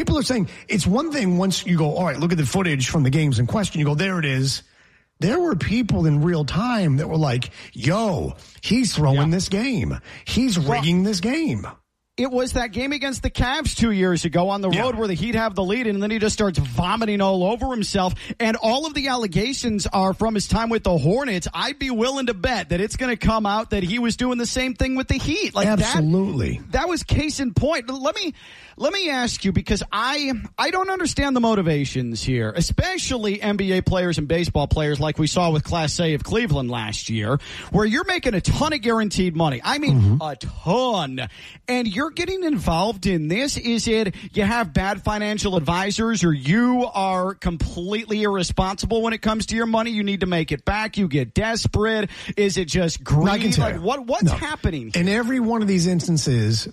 people are saying it's one thing once you go, all right, look at the footage from the games in question. You go, there it is. There were people in real time that were like, yo, he's throwing this game. He's rigging this game. It was that game against the Cavs 2 years ago on the road where the Heat have the lead, and then he just starts vomiting all over himself. And all of the allegations are from his time with the Hornets. I'd be willing to bet that it's going to come out that he was doing the same thing with the Heat. Like absolutely. That was case in point. Let me ask you, because I don't understand the motivations here, especially NBA players and baseball players like we saw with Class A of Cleveland last year, where you're making a ton of guaranteed money. I mean, a ton. And you're getting involved in this. Is it you have bad financial advisors, or you are completely irresponsible when it comes to your money? You need to make it back. You get desperate. Is it just greed? Like what's happening? In every one of these instances,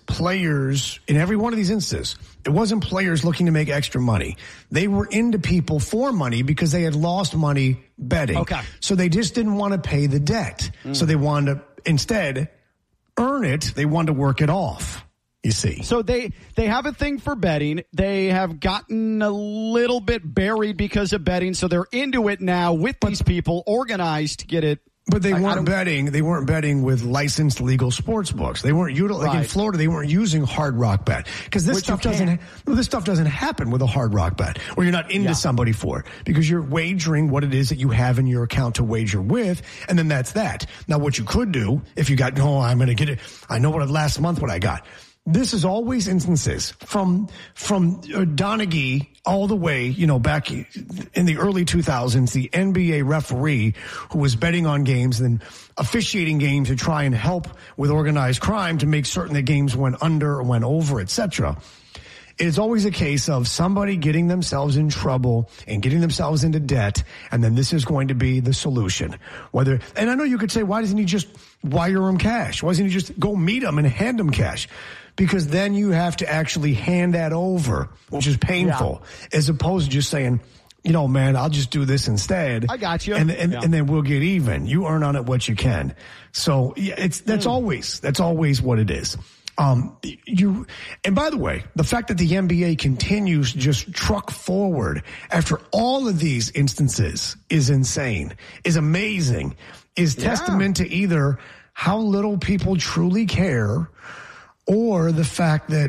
it wasn't players looking to make extra money. They were into people for money because they had lost money betting. Okay. So they just didn't want to pay the debt. So they wanted to instead earn it. They wanted to work it off. You see. So they have a thing for betting. They have gotten a little bit buried because of betting. So they're into it now with these people organized to get it. But they weren't betting. They weren't betting with licensed legal sports books. They weren't like in Florida. They weren't using Hard Rock Bet because this stuff doesn't happen with a Hard Rock Bet where you're not into somebody for it, because you're wagering what it is that you have in your account to wager with, and then that's that. Now, what you could do if you got I'm going to get it. I know last month what I got. This is always instances from Donaghy all the way, back in the early 2000s, the NBA referee who was betting on games and then officiating games to try and help with organized crime to make certain that games went under or went over, etc. It is always a case of somebody getting themselves in trouble and getting themselves into debt, and then this is going to be the solution. And I know you could say, why doesn't he just wire him cash? Why doesn't he just go meet him and hand him cash? Because then you have to actually hand that over, which is painful, as opposed to just saying, man, I'll just do this instead. I got you. And then we'll get even. You earn on it what you can. So that's always what it is. And by the way, the fact that the NBA continues to just truck forward after all of these instances is insane, is amazing, is testament to either how little people truly care, or the fact that,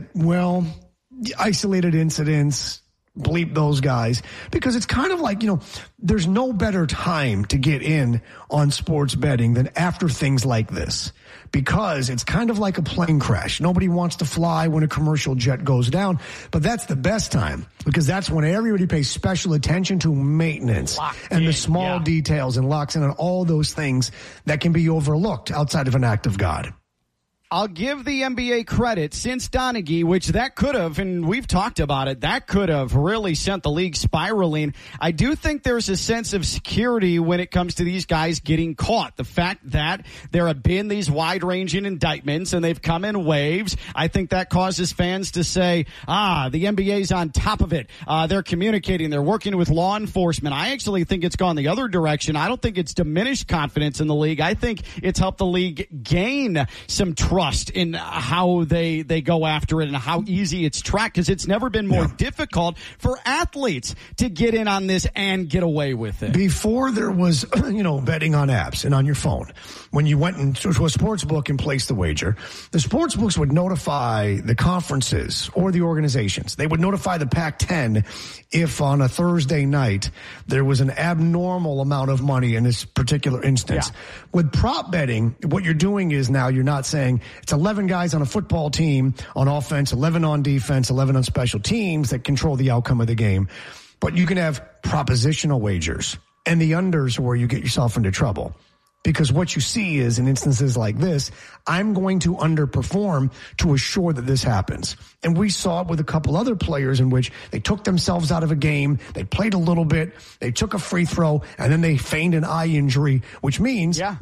isolated incidents, bleep those guys, because it's kind of like, there's no better time to get in on sports betting than after things like this, because it's kind of like a plane crash. Nobody wants to fly when a commercial jet goes down, but that's the best time, because that's when everybody pays special attention to maintenance and the small details and locks in on all those things that can be overlooked outside of an act of God. I'll give the NBA credit since Donaghy, which that could have, and we've talked about it, that could have really sent the league spiraling. I do think there's a sense of security when it comes to these guys getting caught. The fact that there have been these wide-ranging indictments and they've come in waves, I think that causes fans to say, the NBA's on top of it. They're communicating. They're working with law enforcement. I actually think it's gone the other direction. I don't think it's diminished confidence in the league. I think it's helped the league gain some trust in how they go after it and how easy it's tracked, because it's never been more difficult for athletes to get in on this and get away with it. Before there was, betting on apps and on your phone, when you went into a sports book and placed the wager, the sports books would notify the conferences or the organizations. They would notify the Pac-10 if on a Thursday night there was an abnormal amount of money in this particular instance. With prop betting, what you're doing is now you're not saying it's 11 guys on a football team on offense, 11 on defense, 11 on special teams that control the outcome of the game. But you can have propositional wagers, and the unders are where you get yourself into trouble. Because what you see is in instances like this, I'm going to underperform to assure that this happens. And we saw it with a couple other players in which they took themselves out of a game, they played a little bit, they took a free throw, and then they feigned an eye injury, which means that,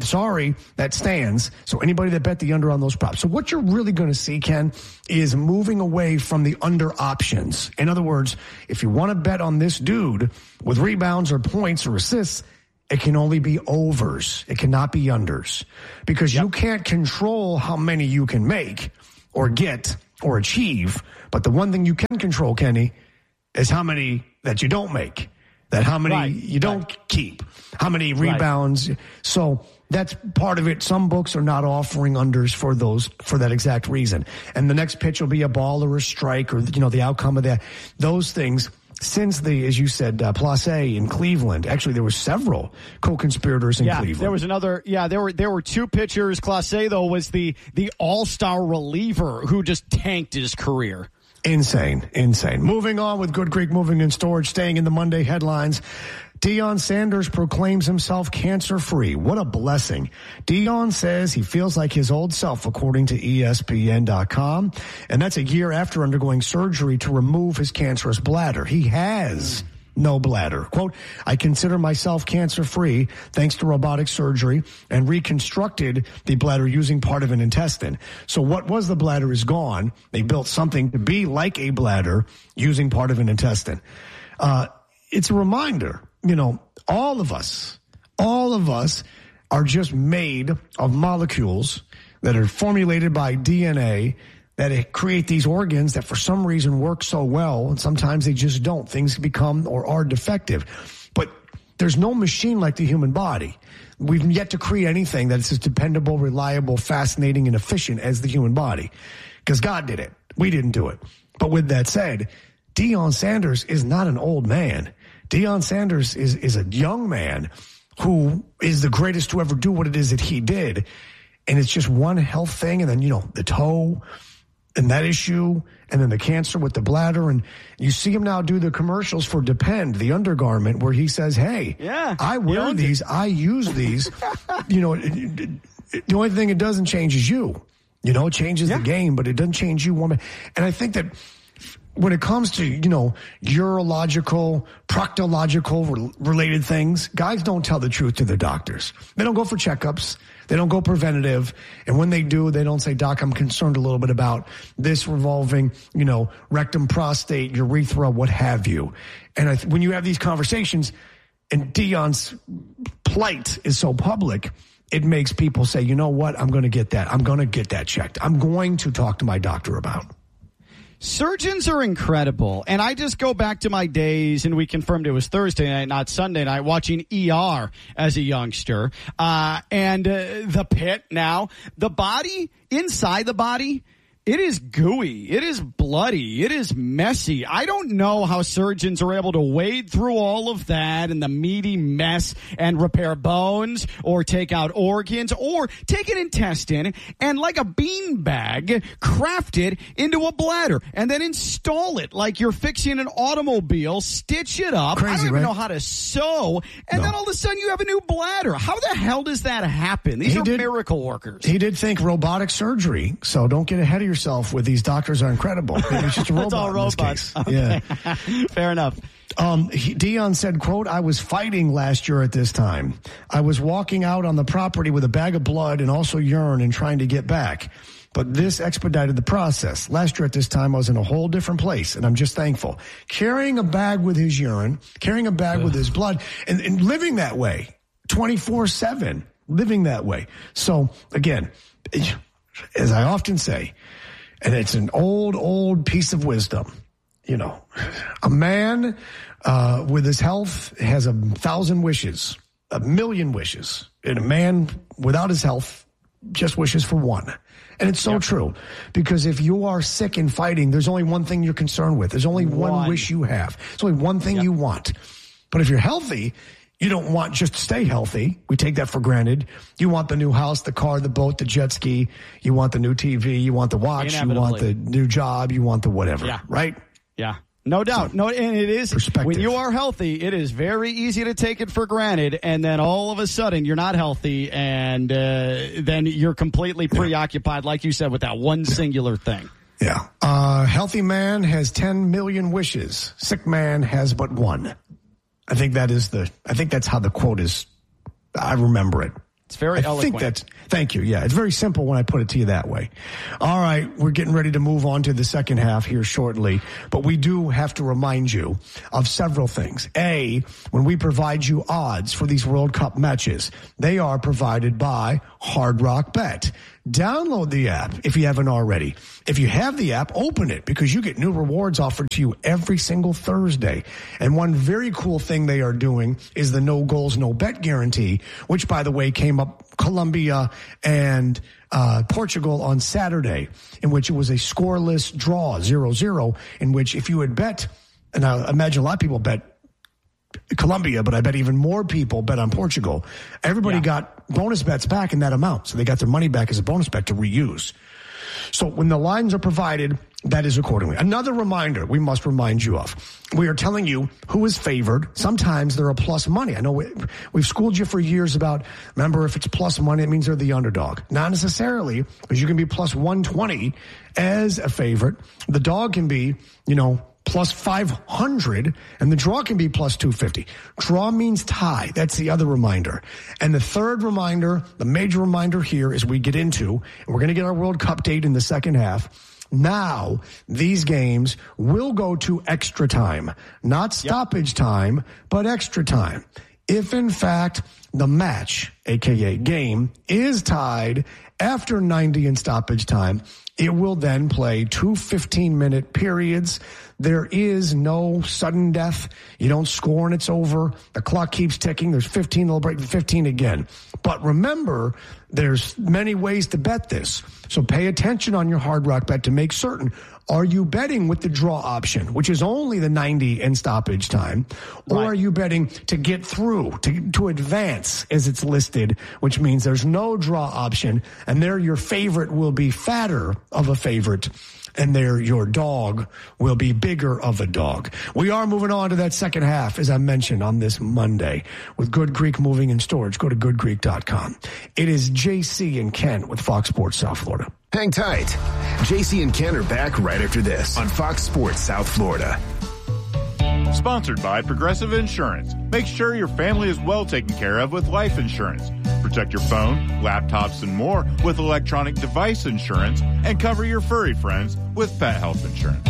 that stands. So anybody that bet the under on those props. So what you're really going to see, Ken, is moving away from the under options. In other words, if you want to bet on this dude with rebounds or points or assists, it can only be overs. It cannot be unders, because you can't control how many you can make or get or achieve. But the one thing you can control, Kenny, is how many that you don't make, that how many you don't keep, how many rebounds. So that's part of it. Some books are not offering unders for that exact reason. And the next pitch will be a ball or a strike or, the outcome of that. Those things, since as you said, Place in Cleveland, actually there were several co-conspirators in Cleveland. There was another, there were two pitchers. Place, though, was the all-star reliever who just tanked his career. Insane. Moving on with Good Greek Moving and Storage, staying in the Monday headlines. Deion Sanders proclaims himself cancer-free. What a blessing. Deion says he feels like his old self, according to ESPN.com. And that's a year after undergoing surgery to remove his cancerous bladder. He has no bladder. Quote, I consider myself cancer-free thanks to robotic surgery and reconstructed the bladder using part of an intestine. So what was the bladder is gone. They built something to be like a bladder using part of an intestine. It's a reminder, all of us are just made of molecules that are formulated by DNA that create these organs that for some reason work so well, and sometimes they just don't. Things become or are defective. But there's no machine like the human body. We've yet to create anything that's as dependable, reliable, fascinating, and efficient as the human body. Because God did it. We didn't do it. But with that said, Deion Sanders is not an old man. Deion Sanders is a young man who is the greatest to ever do what it is that he did. And it's just one health thing, and then, the toe and that issue, and then the cancer with the bladder. And you see him now do the commercials for Depend, the undergarment, where he says, hey, I wear these, I use these. The only thing it doesn't change is you. It changes the game, but it doesn't change you. And I think that when it comes to, urological, proctological related things, guys don't tell the truth to their doctors. They don't go for checkups. They don't go preventative. And when they do, they don't say, Doc, I'm concerned a little bit about this revolving, rectum, prostate, urethra, what have you. And when you have these conversations and Deion's plight is so public, it makes people say, you know what? I'm going to get that. I'm going to get that checked. I'm going to talk to my doctor about it. Surgeons are incredible. And I just go back to my days, and we confirmed it was Thursday night, not Sunday night, watching ER as a youngster. And the pit now, the body, inside the body, it is gooey. It is bloody. It is messy. I don't know how surgeons are able to wade through all of that and the meaty mess and repair bones or take out organs or take an intestine and like a bean bag, craft it into a bladder and then install it like you're fixing an automobile, stitch it up. Crazy, I don't even right? know how to sew. And then all of a sudden you have a new bladder. How the hell does that happen? These are miracle workers. He did think robotic surgery, so don't get ahead of yourself with these doctors are incredible. It's just a robot. It's all robots. Okay. Yeah. Fair enough. Deion said, quote, I was fighting last year at this time. I was walking out on the property with a bag of blood and also urine and trying to get back. But this expedited the process. Last year at this time, I was in a whole different place, and I'm just thankful. Carrying a bag with his urine, carrying a bag with his blood, and living that way, 24/7, living that way. So, again, as I often say, and it's an old piece of wisdom. A man with his health has 1,000 wishes, 1,000,000 wishes. And a man without his health just wishes for one. And it's so true. Because if you are sick and fighting, there's only one thing you're concerned with. There's only one wish you have. There's only one thing you want. But if you're healthy, you don't want just to stay healthy. We take that for granted. You want the new house, the car, the boat, the jet ski. You want the new TV. You want the watch. You want the new job. You want the whatever, right? Yeah. No doubt. So, and it is, when you are healthy, it is very easy to take it for granted. And then all of a sudden you're not healthy. And then you're completely preoccupied, like you said, with that one singular thing. Yeah. Healthy man has 10 million wishes. Sick man has but one. I think that's how the quote is. I remember it. It's very eloquent. Thank you. Yeah, it's very simple when I put it to you that way. All right, we're getting ready to move on to the second half here shortly, but we do have to remind you of several things. A, when we provide you odds for these World Cup matches, they are provided by Hard Rock Bet. Download the app if you haven't already. If you have the app, open it because you get new rewards offered to you every single Thursday. And one very cool thing they are doing is the no goals, no bet guarantee, which, by the way, came up Colombia and Portugal on Saturday, in which it was a scoreless draw, 0-0, in which if you had bet, and I imagine a lot of people bet Colombia, but I bet even more people bet on Portugal. Everybody got bonus bets back in that amount. So they got their money back as a bonus bet to reuse. So when the lines are provided, that is accordingly. Another reminder we must remind you of. We are telling you who is favored. Sometimes they're a plus money. I know we've schooled you for years about, remember, if it's plus money, it means they're the underdog. Not necessarily, because you can be plus 120 as a favorite. The dog can be, plus 500, and the draw can be plus 250. Draw means tie. That's the other reminder. And the third reminder, the major reminder here is we get into, and we're going to get our World Cup date in the second half. Now, these games will go to extra time. Not stoppage time, but extra time. If, in fact, the match, a.k.a. game, is tied after 90 in stoppage time, it will then play 2 15-minute periods. There is no sudden death. You don't score and it's over. The clock keeps ticking. There's 15, they'll break 15 again. But remember, there's many ways to bet this. So pay attention on your Hard Rock bet to make certain. Are you betting with the draw option, which is only the 90 and stoppage time? Or are you betting to get through, to advance as it's listed, which means there's no draw option, and there your favorite will be fatter of a favorite, and there your dog will be bigger of a dog. We are moving on to that second half, as I mentioned, on this Monday with Good Greek Moving and Storage. Go to goodgreek.com. It is JC and Ken with Fox Sports South Florida. Hang tight. JC and Ken are back right after this on Fox Sports South Florida. Sponsored by Progressive Insurance. Make sure your family is well taken care of with life insurance. Protect your phone, laptops, and more with electronic device insurance, and cover your furry friends with pet health insurance.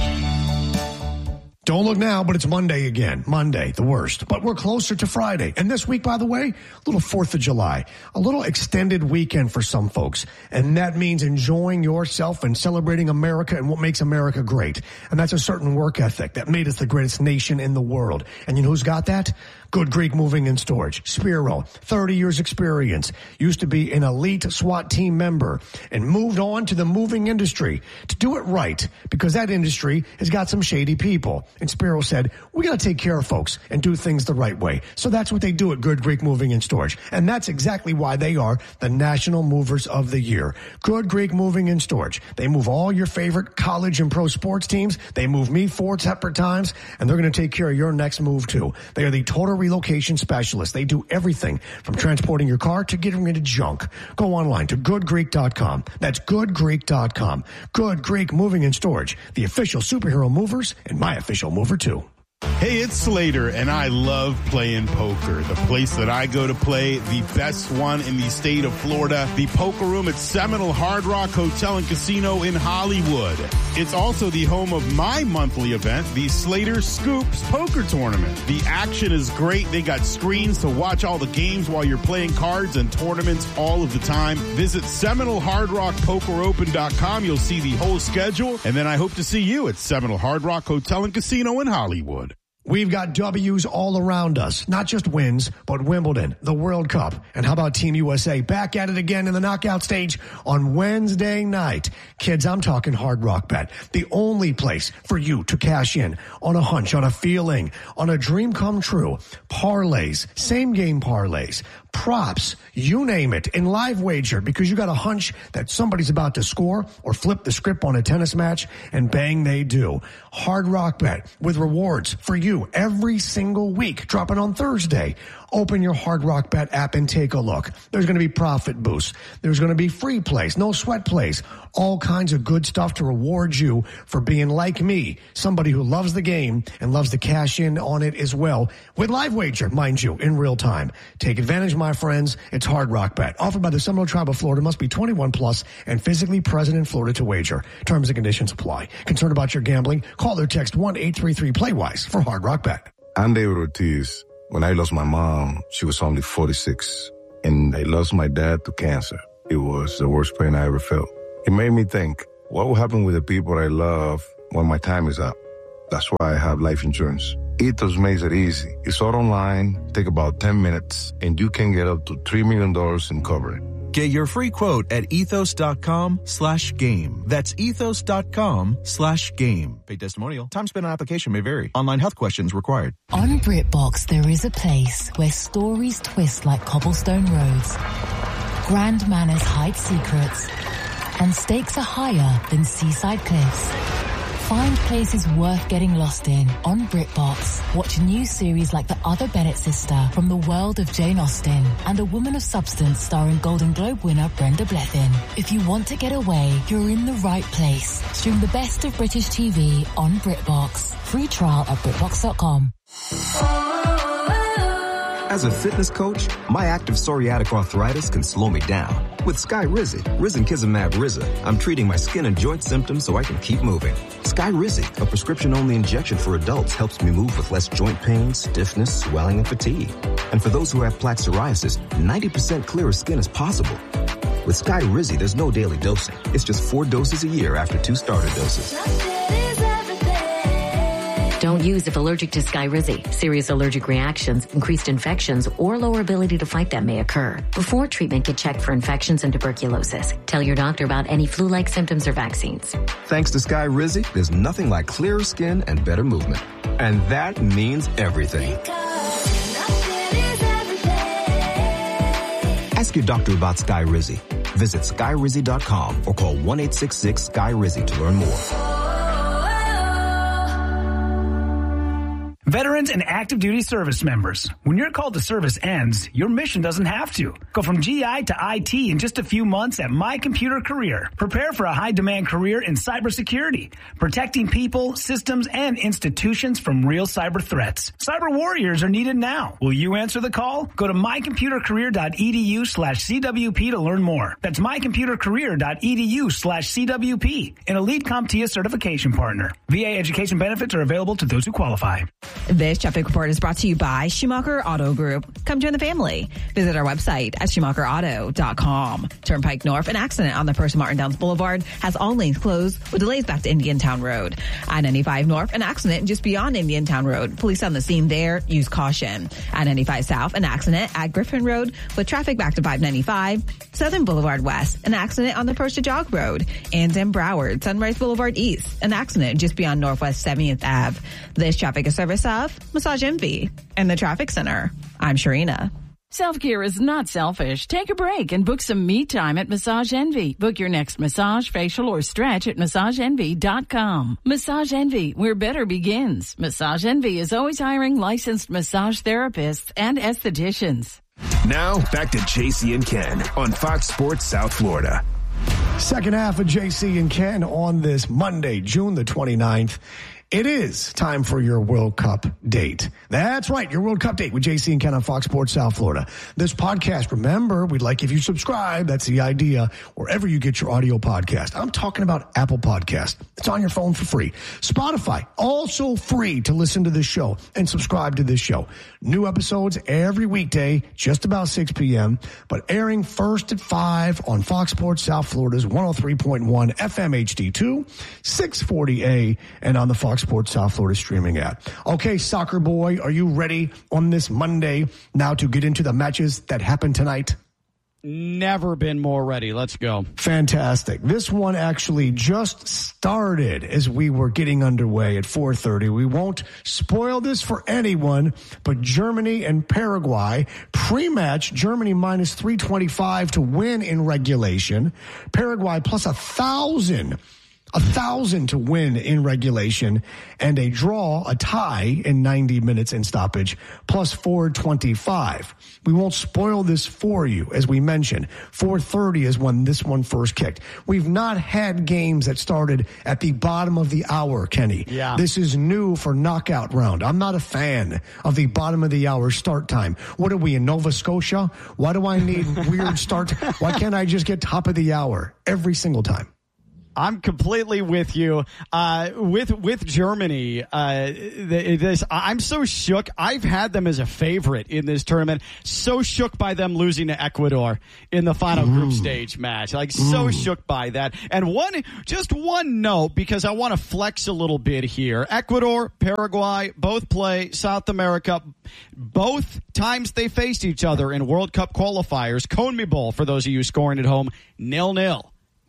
Don't look now, but it's Monday again. Monday, the worst. But we're closer to Friday. And this week, by the way, a little 4th of July, a little extended weekend for some folks. And that means enjoying yourself and celebrating America and what makes America great. And that's a certain work ethic that made us the greatest nation in the world. And you know who's got that? Good Greek Moving and Storage. Spiro, 30 years experience, used to be an elite SWAT team member and moved on to the moving industry to do it right because that industry has got some shady people. And Spiro said, we got to take care of folks and do things the right way. So that's what they do at Good Greek Moving and Storage. And that's exactly why they are the National Movers of the Year. Good Greek Moving and Storage. They move all your favorite college and pro sports teams. They move me 4 separate times, and they're going to take care of your next move too. They are the total relocation specialists. They do everything from transporting your car to getting rid of junk. Go online to goodgreek.com. That's goodgreek.com. Good Greek Moving and Storage, the official superhero movers and my official mover too. Hey, it's Slater, and I love playing poker. The place that I go to play, the best one in the state of Florida, the Poker Room at Seminole Hard Rock Hotel and Casino in Hollywood. It's also the home of my monthly event, the Slater Scoops Poker Tournament. The action is great. They got screens to watch all the games while you're playing cards and tournaments all of the time. Visit SeminoleHardRockPokerOpen.com. You'll see the whole schedule, and then I hope to see you at Seminole Hard Rock Hotel and Casino in Hollywood. We've got W's all around us, not just wins, but Wimbledon, the World Cup, and how about Team USA back at it again in the knockout stage on Wednesday night. Kids, I'm talking Hard Rock Bet, the only place for you to cash in on a hunch, on a feeling, on a dream come true. Parlays, same game parlays, props, you name it, in live wager, because you got a hunch that somebody's about to score or flip the script on a tennis match, and bang, they do. Hard Rock Bet with rewards for you every single week, dropping on Thursday. Open your Hard Rock Bet app and take a look. There's going to be profit boosts. There's going to be free plays, no sweat plays, all kinds of good stuff to reward you for being like me, somebody who loves the game and loves to cash in on it as well with live wager, mind you, in real time. Take advantage, my friends. It's Hard Rock Bet, offered by the Seminole Tribe of Florida. Must be 21 plus and physically present in Florida to wager. Terms and conditions apply. Concerned about your gambling? Call or text 1-833-PLAY-WISE for Hard Rock Bet. I'm David Ortiz. When I lost my mom, she was only 46, and I lost my dad to cancer. it was the worst pain I ever felt. It made me think, what will happen with the people I love when my time is up? That's why I have life insurance. Ethos makes it easy. It's all online, take about 10 minutes, and you can get up to $3 million in coverage. Get your free quote at ethos.com/game. That's ethos.com/game. Paid testimonial. Time spent on application may vary. Online health questions required. On BritBox, there is a place where stories twist like cobblestone roads, grand manners hide secrets, and stakes are higher than seaside cliffs. Find places worth getting lost in on BritBox. Watch new series like The Other Bennett Sister from the world of Jane Austen and A Woman of Substance starring Golden Globe winner Brenda Blethyn. If you want to get away, you're in the right place. Stream the best of British TV on BritBox. Free trial at BritBox.com. As a fitness coach, my active psoriatic arthritis can slow me down. With Skyrizi, risankizumab Riza, I'm treating my skin and joint symptoms so I can keep moving. Skyrizi, a prescription-only injection for adults, helps me move with less joint pain, stiffness, swelling, and fatigue. And for those who have plaque psoriasis, 90% clearer skin is possible. With Skyrizi, there's no daily dosing. It's just 4 doses a year after 2 starter doses. Don't use if allergic to Skyrizi. Serious allergic reactions, increased infections, or lower ability to fight them may occur. Before treatment, get checked for infections and tuberculosis. Tell your doctor about any flu-like symptoms or vaccines. Thanks to Skyrizi, there's nothing like clearer skin and better movement. And that means everything. Ask your doctor about Skyrizi. Visit Skyrizi.com or call 1-866-SKY-RIZI to learn more. Veterans and active duty service members, when your call to service ends, your mission doesn't have to. Go from GI to IT in just a few months at My Computer Career. Prepare for a high-demand career in cybersecurity, protecting people, systems, and institutions from real cyber threats. Cyber warriors are needed now. Will you answer the call? Go to mycomputercareer.edu/CWP to learn more. That's mycomputercareer.edu/CWP, an elite CompTIA certification partner. VA education benefits are available to those who qualify. This traffic report is brought to you by Schumacher Auto Group. Come join the family. Visit our website at SchumacherAuto.com. Turnpike North, an accident on the Percy Martin Downs Boulevard has all lanes closed with delays back to Indiantown Road. I-95 North, an accident just beyond Indiantown Road. Police on the scene there. Use caution. I-95 South, an accident at Griffin Road with traffic back to 595. Southern Boulevard West, an accident on the Percy Jog Road. And in Broward, Sunrise Boulevard East, an accident just beyond Northwest 70th Ave. This traffic is service of Massage Envy and the Traffic Center. I'm Sharina. Self-care is not selfish. Take a break and book some me time at Massage Envy. Book your next massage, facial, or stretch at MassageEnvy.com. Massage Envy, where better begins. Massage Envy is always hiring licensed massage therapists and estheticians. Now, back to JC and Ken on Fox Sports South Florida. Second half of JC and Ken on this Monday, June the 29th. It is time for your World Cup date. That's right, your World Cup date with JC and Ken on Fox Sports South Florida. This podcast, remember, we'd like if you subscribe. That's the idea, wherever you get your audio podcast. I'm talking about Apple Podcast. It's on your phone for free. Spotify, also free to listen to this show and subscribe to this show. New episodes every weekday, just about 6 p.m., but airing first at 5 on Fox Sports South Florida's 103.1 FM HD2, 640A, and on the Fox Sports South Florida streaming app. Okay, soccer boy, are you ready on this Monday now to get into the matches that happened tonight? Never been more ready. Let's go. Fantastic. This one actually just started as we were getting underway at 4:30. We won't spoil this for anyone, but Germany and Paraguay pre-match. Germany minus 325 to win in regulation. Paraguay plus 1,000 to win in regulation, and a draw, a tie in 90 minutes in stoppage, plus 425. We won't spoil this for you, as we mentioned. 4:30 is when this one first kicked. We've not had games that started at the bottom of the hour, Kenny. Yeah. This is new for knockout round. I'm not a fan of the bottom of the hour start time. What are we, in Nova Scotia? Why do I need weird start? Why can't I just get top of the hour every single time? I'm completely with you. With Germany, I'm so shook. I've had them as a favorite in this tournament. So shook by them losing to Ecuador in the final group stage match. Like so shook by that. And just one note, because I want to flex a little bit here. Ecuador, Paraguay, both play South America. Both times they faced each other in World Cup qualifiers. CONMEBOL, for those of you scoring at home, 0-0.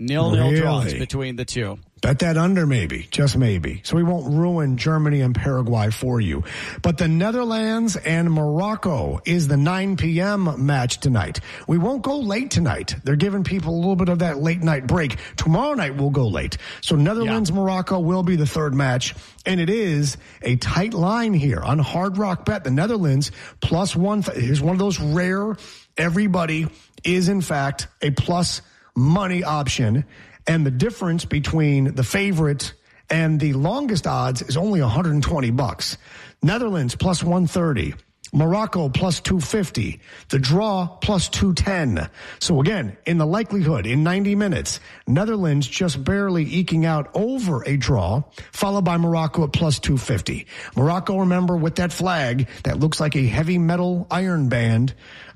0-0 draws between the two. Bet that under maybe, just maybe. So we won't ruin Germany and Paraguay for you. But the Netherlands and Morocco is the 9 p.m. match tonight. We won't go late tonight. They're giving people a little bit of that late night break. Tomorrow night we'll go late. So Netherlands, Morocco will be the third match. And it is a tight line here on Hard Rock Bet. The Netherlands plus one. Here's one of those rare, everybody is in fact a plus money option. And the difference between the favorite and the longest odds is only $120. Netherlands plus 130. Morocco plus 250. The draw plus 210. So again, in the likelihood, in 90 minutes, Netherlands just barely eking out over a draw, followed by Morocco at plus 250. Morocco, remember, with that flag that looks like a heavy metal iron band,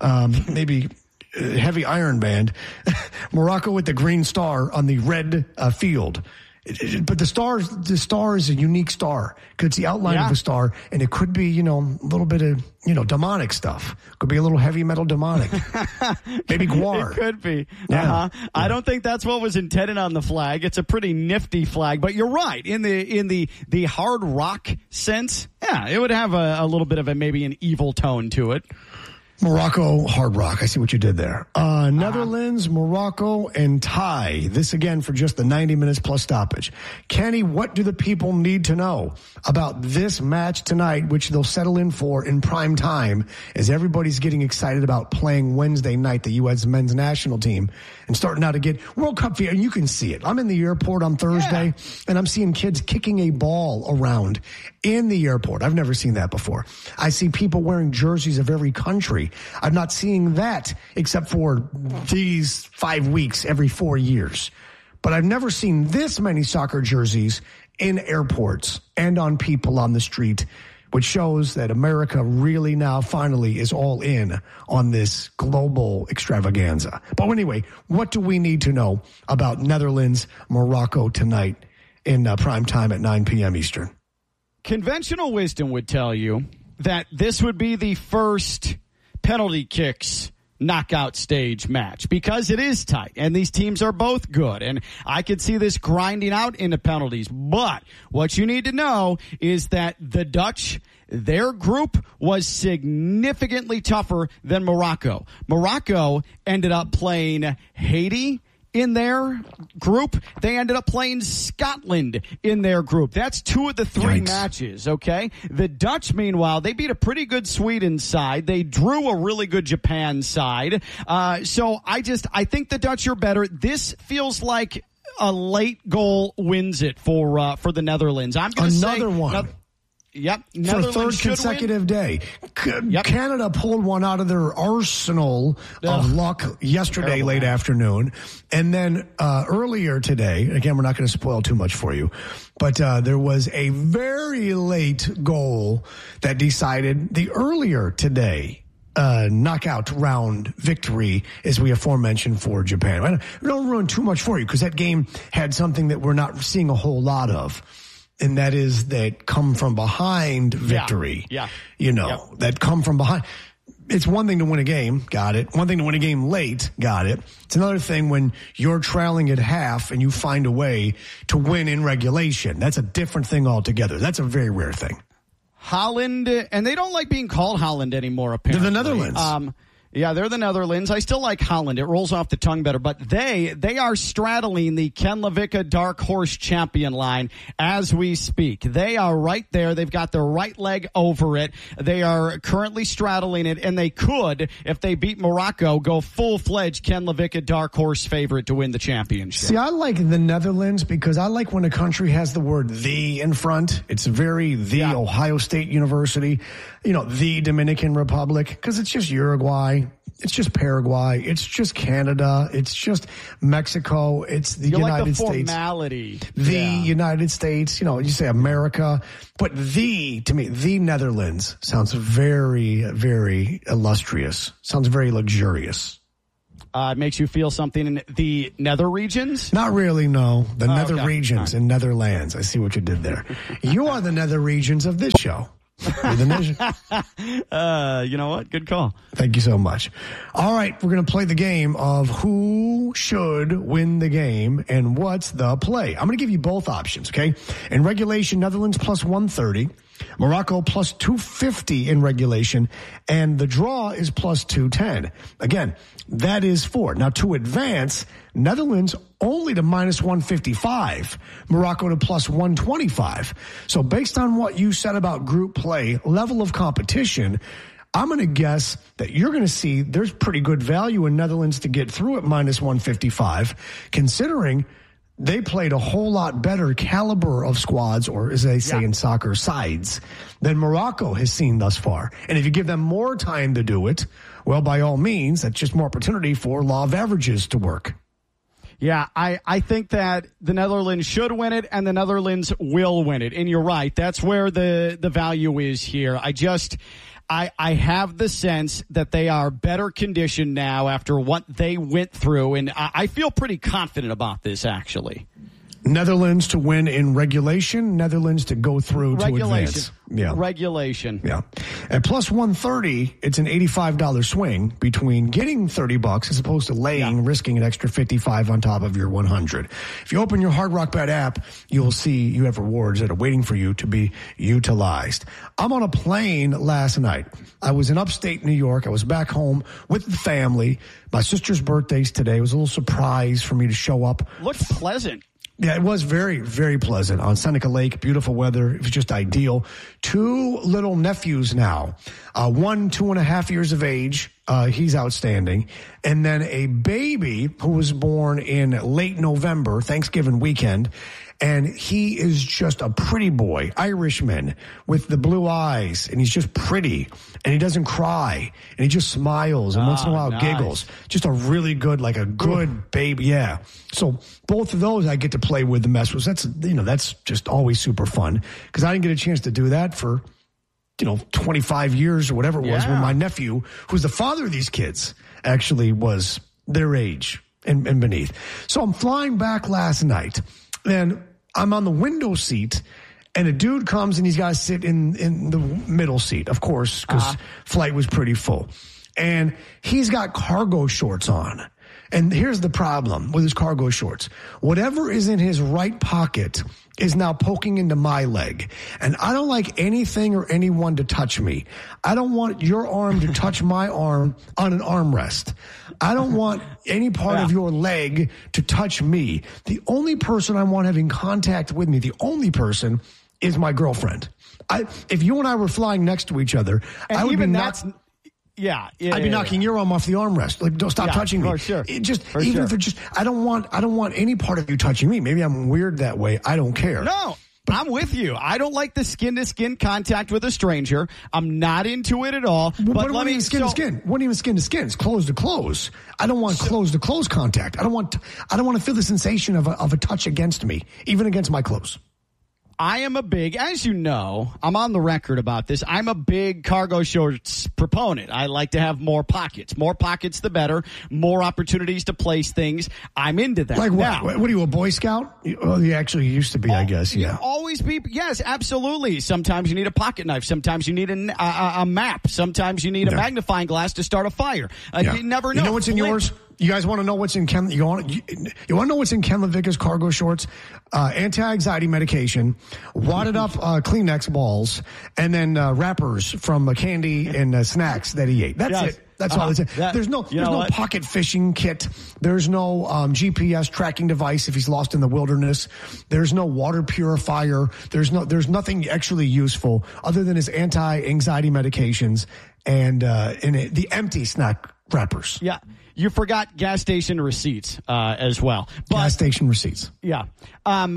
maybe heavy iron band. Morocco with the green star on the red field. But the star is a unique star because it's the outline of a star, and it could be, a little bit of, demonic stuff. Could be a little heavy metal demonic. Maybe Gwar. It could be. Yeah. I don't think that's what was intended on the flag. It's a pretty nifty flag, but you're right. In the hard rock sense, it would have a little bit of maybe an evil tone to it. Morocco, Hard Rock. I see what you did there. Netherlands, Morocco, and tie. This again for just the 90 minutes plus stoppage. Kenny, what do the people need to know about this match tonight, which they'll settle in for in prime time as everybody's getting excited about playing Wednesday night, the U.S. men's national team, and starting now to get World Cup fever. And you can see it. I'm in the airport on Thursday, and I'm seeing kids kicking a ball around in the airport. I've never seen that before. I see people wearing jerseys of every country. I'm not seeing that except for these 5 weeks every 4 years. But I've never seen this many soccer jerseys in airports and on people on the street, which shows that America really now finally is all in on this global extravaganza. But anyway, what do we need to know about Netherlands, Morocco tonight in prime time at 9 p.m. Eastern? Conventional wisdom would tell you that this would be the first penalty kicks knockout stage match because it is tight and these teams are both good, and I could see this grinding out into penalties. But what you need to know is that the Dutch, their group was significantly tougher than Morocco. Morocco ended up playing Haiti in their group. They ended up playing Scotland in their group. That's 2 of the 3 matches, okay? The Dutch, meanwhile, they beat a pretty good Sweden side. They drew a really good Japan side. So I think the Dutch are better. This feels like a late goal wins it for the Netherlands. I'm going to say another one. Yep. For a third consecutive day. Canada pulled one out of their arsenal of luck yesterday, late afternoon. And then earlier today, again, we're not going to spoil too much for you, but there was a very late goal that decided the earlier today knockout round victory, as we aforementioned, for Japan. I don't ruin too much for you because that game had something that we're not seeing a whole lot of. And that is that come from behind victory. That come from behind. It's one thing to win a game. Got it. One thing to win a game late. Got it. It's another thing when you're trailing at half and you find a way to win in regulation. That's a different thing altogether. That's a very rare thing. Holland, and they don't like being called Holland anymore, apparently. They're the Netherlands. Yeah, they're the Netherlands. I still like Holland. It rolls off the tongue better. But they are straddling the Ken Lewicka Dark Horse champion line as we speak. They are right there. They've got their right leg over it. They are currently straddling it, and they could, if they beat Morocco, go full-fledged Ken Lewicka Dark Horse favorite to win the championship. See, I like the Netherlands because I like when a country has the word "the" in front. It's very the Ohio State University, the Dominican Republic, because it's just Uruguay. Paraguay. It's just Paraguay. It's just Canada. It's just Mexico. It's the United States. Formality. United States. You say America, but to me, the Netherlands sounds very, very illustrious. Sounds very luxurious. It makes you feel something in the nether regions? Not really, no. The nether regions right. in Netherlands. I see what you did there. You are the nether regions of this show. You know what? Good call. Thank you so much. All right, we're going to play the game of who should win the game and what's the play. I'm going to give you both options, okay? In regulation, Netherlands plus 130. Morocco plus 250 in regulation, and the draw is plus 210. Again, that is for. Now, to advance, Netherlands only to minus 155, Morocco to plus 125. So based on what you said about group play, level of competition, I'm going to guess that you're going to see there's pretty good value in Netherlands to get through at minus 155, considering they played a whole lot better caliber of squads, or as they say in soccer, sides, than Morocco has seen thus far. And if you give them more time to do it, well, by all means, that's just more opportunity for law of averages to work. Yeah, I think that the Netherlands should win it, and the Netherlands will win it. And you're right. That's where the value is here. I have the sense that they are better conditioned now after what they went through, and I feel pretty confident about this, actually. Netherlands to win in regulation, Netherlands to go through to advance. Regulation. Yeah. At plus 130, it's an $85 swing between getting $30 as opposed to risking an extra $55 on top of your $100. If you open your Hard Rock Bet app, you'll see you have rewards that are waiting for you to be utilized. I'm on a plane last night. I was in upstate New York. I was back home with the family. My sister's birthday's today. It was a little surprise for me to show up. Looked pleasant. Yeah, it was very, very pleasant on Seneca Lake. Beautiful weather. It was just ideal. 2 little nephews now. One 2.5 years of age. He's outstanding. And then a baby who was born in late November, Thanksgiving weekend. And he is just a pretty boy, Irishman with the blue eyes. And he's just pretty. And he doesn't cry. And he just smiles. And once in a while giggles. Just a really good, like a good baby. Yeah. So both of those I get to play with the mess with. That's just always super fun. Because I didn't get a chance to do that for 25 years or whatever it was when my nephew, who's the father of these kids, actually was their age and beneath. So I'm flying back last night. And I'm on the window seat, and a dude comes and he's got to sit in the middle seat, of course, because flight was pretty full. And he's got cargo shorts on. And here's the problem with his cargo shorts. Whatever is in his right pocket is now poking into my leg. And I don't like anything or anyone to touch me. I don't want your arm to touch my arm on an armrest. I don't want any part of your leg to touch me. The only person I want having contact with me, the only person, is my girlfriend. If you and I were flying next to each other, and I would even be I'd be knocking your arm off the armrest. Like, don't stop touching me. Sure. If they're just, I don't want any part of you touching me. Maybe I'm weird that way. I don't care. No, I'm with you. I don't like the skin-to-skin contact with a stranger. I'm not into it at all. But let me skin to skin. What even skin to skin? It's close to close. I don't want close to close contact. I don't want to feel the sensation of a touch against me, even against my clothes. I am as you know, I'm on the record about this. I'm a big cargo shorts proponent. I like to have more pockets. More pockets, the better. More opportunities to place things. I'm into that. Like what? Now, what are you, a Boy Scout? Well, you actually used to be, I guess. Yeah. Always be. Yes, absolutely. Sometimes you need a pocket knife. Sometimes you need a map. Sometimes you need a magnifying glass to start a fire. You never know. You know what's in yours? You guys want to know what's in Ken? You want to know what's in Ken LaVicka's cargo shorts? Anti-anxiety medication, wadded up Kleenex balls, and then wrappers from candy and snacks that he ate. That's it. That's all it's in. There's no pocket fishing kit. There's no GPS tracking device if he's lost in the wilderness. There's no water purifier. There's nothing actually useful other than his anti-anxiety medications and the empty snack wrappers. Yeah. You forgot gas station receipts as well. Gas station receipts. Yeah.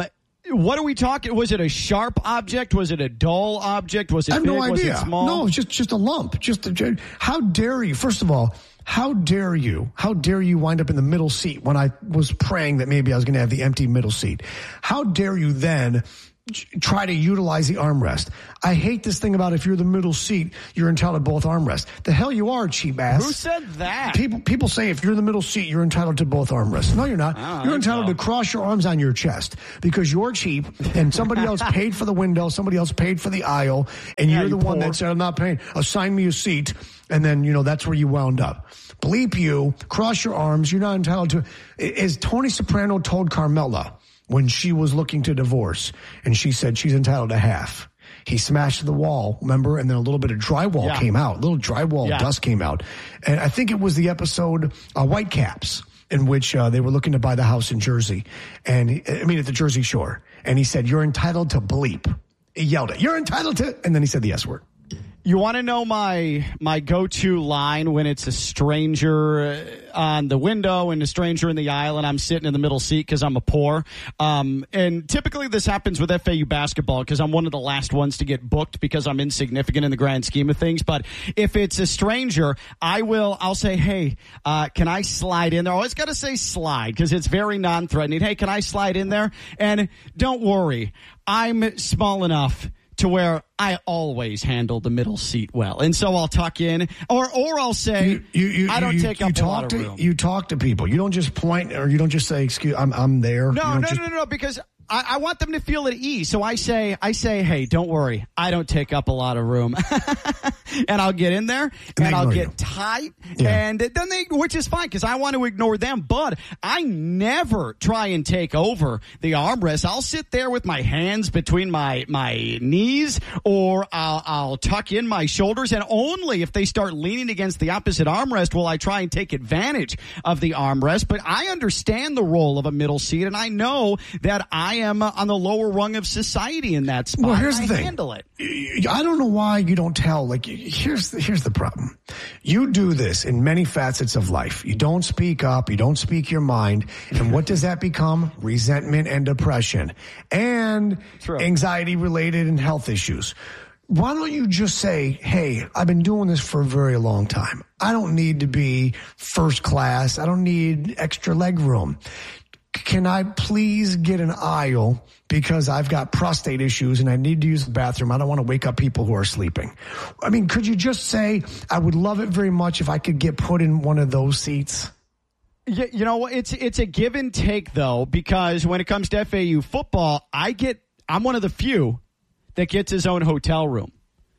What are we talking? Was it a sharp object? Was it a dull object? Was it I have big? no idea. Was it small? No, it's just a lump. How dare you? First of all, how dare you? How dare you wind up in the middle seat when I was praying that maybe I was going to have the empty middle seat? How dare you then try to utilize the armrest? I hate this thing about if you're the middle seat, you're entitled to both armrests. The hell you are, cheap ass. Who said that? People say if you're in the middle seat, you're entitled to both armrests. No, you're not. You're entitled to cross your arms on your chest because you're cheap and somebody else paid for the window, somebody else paid for the aisle, and you're the one that said, I'm not paying. Assign me a seat. And then, that's where you wound up. Bleep you, cross your arms. You're not entitled to. As Tony Soprano told Carmela when she was looking to divorce, and she said she's entitled to half. He smashed the wall, remember? And then a little bit of drywall came out. A little drywall dust came out. And I think it was the episode Whitecaps, in which they were looking to buy the house in Jersey. At the Jersey Shore. And he said, you're entitled to bleep. He yelled it. You're entitled to, and then he said the S word. You want to know my go-to line when it's a stranger on the window and a stranger in the aisle and I'm sitting in the middle seat because I'm a poor? And typically this happens with FAU basketball because I'm one of the last ones to get booked because I'm insignificant in the grand scheme of things. But if it's a stranger, I'll say, hey, can I slide in there? I always got to say slide because it's very non-threatening. Hey, can I slide in there? And don't worry, I'm small enough to where I always handle the middle seat well. And so I'll tuck in, or I'll say, I don't take up a lot of room. You talk to people. You don't just point, or you don't just say, excuse, I'm there. No, because I want them to feel at ease. So I say, hey, don't worry. I don't take up a lot of room. And I'll get in there and I'll get tight. Yeah. And then which is fine because I want to ignore them. But I never try and take over the armrest. I'll sit there with my hands between my knees, or I'll tuck in my shoulders. And only if they start leaning against the opposite armrest will I try and take advantage of the armrest. But I understand the role of a middle seat, and I know that I am on the lower rung of society in that spot. Well, here's the thing. Handle it. I don't know why you don't tell. Here's the problem. You do this in many facets of life. You don't speak up. You don't speak your mind. And what does that become? Resentment and depression and anxiety related and health issues. Why don't you just say, hey, I've been doing this for a very long time. I don't need to be first class. I don't need extra leg room. Can I please get an aisle because I've got prostate issues and I need to use the bathroom? I don't want to wake up people who are sleeping. I mean, could you just say, I would love it very much if I could get put in one of those seats? Yeah, it's a give and take, though, because when it comes to FAU football, I'm one of the few that gets his own hotel room.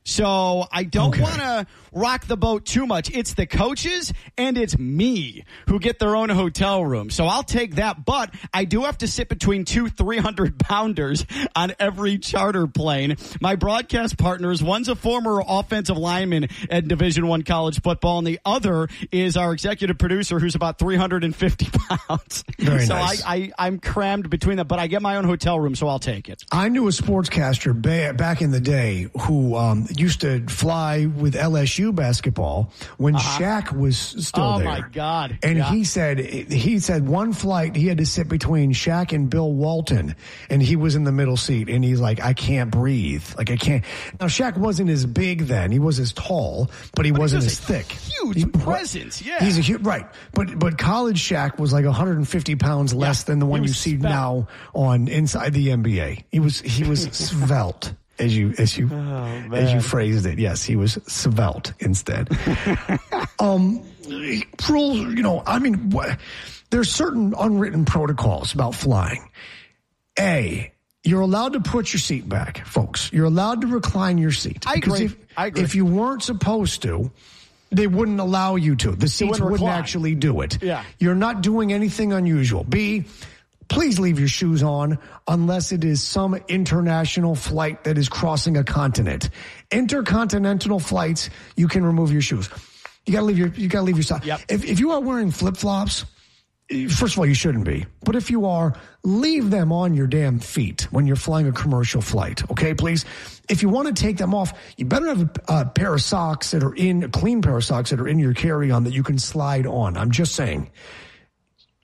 So I don't want to rock the boat too much. It's the coaches and it's me who get their own hotel room. So I'll take that. But I do have to sit between two 300-pounders on every charter plane. My broadcast partners, one's a former offensive lineman at Division I college football, and the other is our executive producer who's about 350 pounds. Very so nice. I'm crammed between them, but I get my own hotel room, so I'll take it. I knew a sportscaster back in the day who used to fly with LSU basketball when Shaq was still there. Oh, my God. And he said one flight he had to sit between Shaq and Bill Walton, and he was in the middle seat, and he's like, I can't breathe. Like, I can't. Now, Shaq wasn't as big then. He was as tall, but he wasn't as thick. Huge presence, yeah. He's a huge, right. But college Shaq was like 150 pounds less than the one you see now on Inside the NBA. He was svelte. As you phrased it, yes, he was svelte instead. There's certain unwritten protocols about flying. You're allowed to put your seat back, folks. You're allowed to recline your seat. I agree. If you weren't supposed to, they wouldn't allow you to. The seats wouldn't actually do it. Yeah. You're not doing anything unusual. Please leave your shoes on unless it is some international flight that is crossing a continent. Intercontinental flights, you can remove your shoes. You gotta leave your socks. Yep. If you are wearing flip-flops, first of all, you shouldn't be. But if you are, leave them on your damn feet when you're flying a commercial flight. Okay, please? If you want to take them off, you better have a pair of socks a clean pair of socks that are in your carry-on that you can slide on. I'm just saying.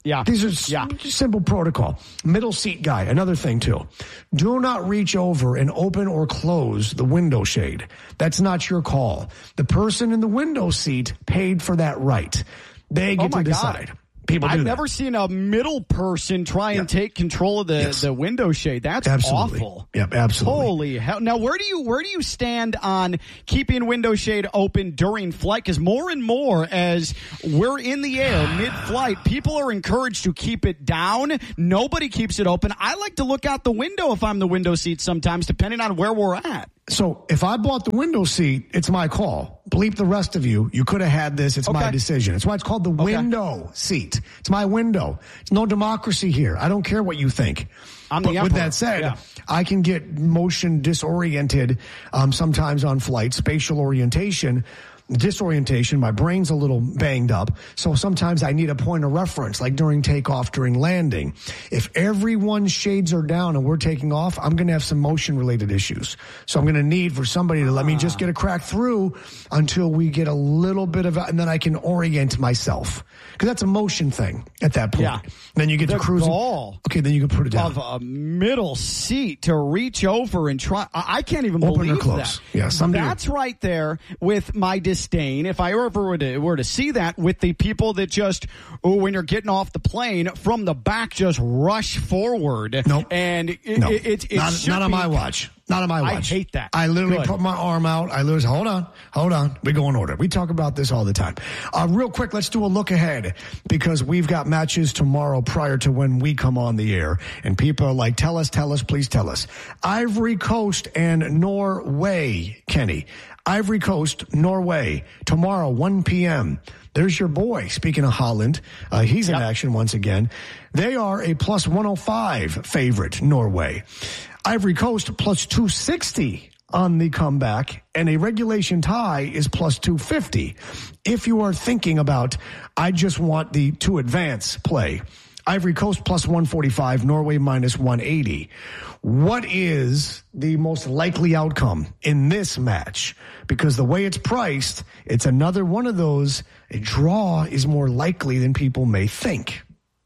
Yeah. These are simple protocol. Middle seat guy, another thing too. Do not reach over and open or close the window shade. That's not your call. The person in the window seat paid for that right. They get to decide. God. People do I've that. never seen a middle person try and take control of the window shade. That's awful. Yep, absolutely. Holy hell! Now, where do you stand on keeping window shade open during flight? Because more and more, as we're in the air mid-flight, people are encouraged to keep it down. Nobody keeps it open. I like to look out the window if I'm the window seat sometimes, depending on where we're at. So if I bought the window seat, it's my call. Bleep the rest of you. You could have had this. It's my decision. It's why it's called the window seat. It's my window. It's no democracy here. I don't care what you think. With that said, I can get motion disoriented sometimes on flight, spatial orientation. Disorientation, my brain's a little banged up, so sometimes I need a point of reference, like during takeoff, during landing. If everyone's shades are down and we're taking off, I'm going to have some motion-related issues. So I'm going to need for somebody to let me just get a crack through until we get a little bit of, and then I can orient myself. Because that's a motion thing at that point. Yeah. Then you get to cruising. Okay, then you can put it down. Of a middle seat to reach over and try. I can't even open believe or close. that. Yeah, some that's do. Right there with my disdain. If I ever were to see that with the people that just, when you're getting off the plane from the back, just rush forward. Nope. And it's not on my watch. Not on my watch. I hate that. I literally put my arm out. I literally say, hold on. We go in order. We talk about this all the time. Real quick, let's do a look ahead because we've got matches tomorrow prior to when we come on the air. And people are like, tell us, please tell us. Ivory Coast and Norway, Kenny. Ivory Coast, Norway, tomorrow, 1 p.m. There's your boy. Speaking of Holland, he's in action once again. They are a plus 105 favorite, Norway. Ivory Coast plus 260 on the comeback, and a regulation tie is plus 250. If you are thinking about, I just want the to advance play, Ivory Coast plus 145, Norway minus 180. What is the most likely outcome in this match? Because the way it's priced, it's another one of those, a draw is more likely than people may think.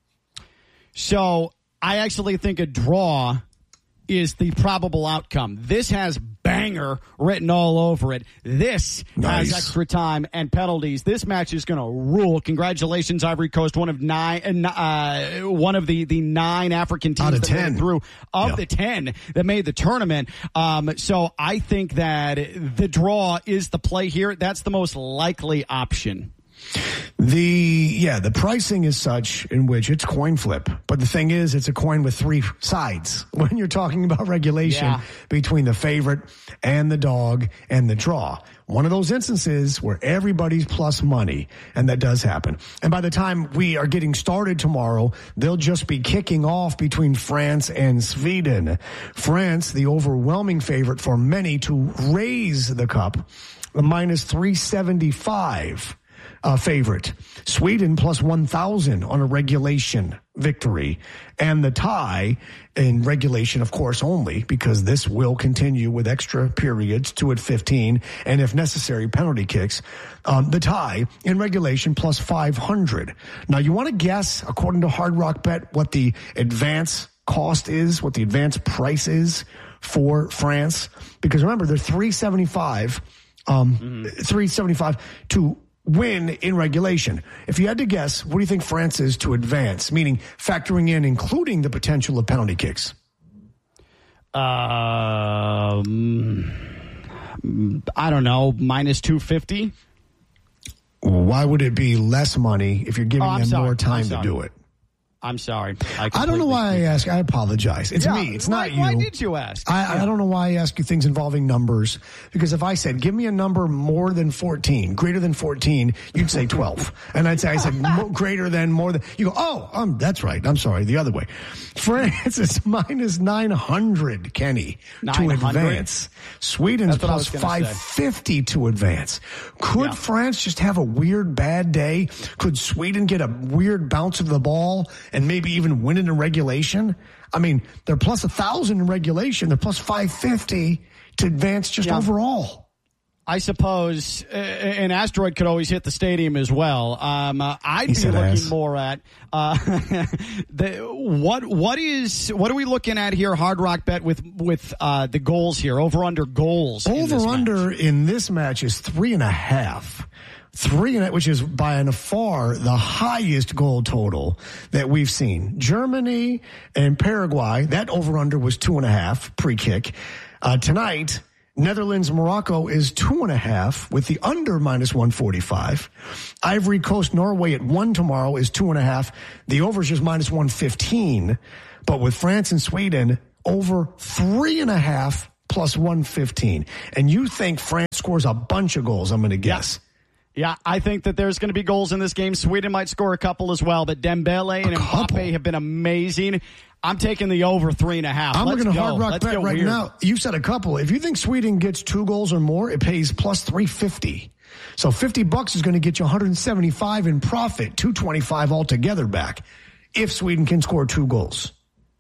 So I actually think a draw is the probable outcome. This has banger written all over it. This has extra time and penalties. This match is going to rule. Congratulations, Ivory Coast, one of the 9 African teams that made through the 10 that made the tournament. So I think that the draw is the play here. That's the most likely option. The pricing is such in which it's coin flip. But the thing is, it's a coin with 3 sides when you're talking about regulation between the favorite and the dog and the draw. One of those instances where everybody's plus money, and that does happen. And by the time we are getting started tomorrow, they'll just be kicking off between France and Sweden. France, the overwhelming favorite for many to raise the cup, minus 375. Favorite. Sweden plus 1,000 on a regulation victory. And the tie in regulation, of course, only because this will continue with extra periods, 2 at 15, and if necessary, penalty kicks. The tie in regulation plus 500. Now, you want to guess, according to Hard Rock Bet, what the advance cost is, what the advance price is for France? Because remember, they're 375, 375 to win in regulation. If you had to guess, what do you think France is to advance? Meaning factoring in, including the potential of penalty kicks. I don't know, minus 250. Why would it be less money if you're giving them more time to do it? I'm sorry. I don't know why I ask. I apologize. It's me. It's not you. Why did you ask? I don't know why I ask you things involving numbers. Because if I said, give me a number more than 14, greater than 14, you'd say 12. And I said greater than, more than. You go, that's right. I'm sorry. The other way. France is minus 900, Kenny, 900? To advance. Sweden's plus 550 to advance. Could France just have a weird bad day? Could Sweden get a weird bounce of the ball and maybe even win it in regulation? I mean, they're plus 1,000 in regulation. They're plus 550 to advance just overall. I suppose an asteroid could always hit the stadium as well. I'd be looking more at what are we looking at here? Hard Rock Bet with the goals here, over under goals. Over under in this match is 3.5. 3.5, which is by and far the highest goal total that we've seen. Germany and Paraguay, that over-under was 2.5 pre-kick. Tonight, Netherlands, Morocco is 2.5 with the under minus 145. Ivory Coast, Norway at 1 tomorrow is 2.5. The over is just minus 115. But with France and Sweden, over 3.5 plus 115. And you think France scores a bunch of goals, I'm going to guess. Yeah, I think that there's going to be goals in this game. Sweden might score a couple as well, but Dembele and Mbappe have been amazing. I'm taking the over 3.5. I'm looking at Hard Rock Bet right now. You said a couple. If you think Sweden gets 2 goals or more, it pays plus 350. So $50 is going to get you 175 in profit, 225 altogether back, if Sweden can score 2 goals.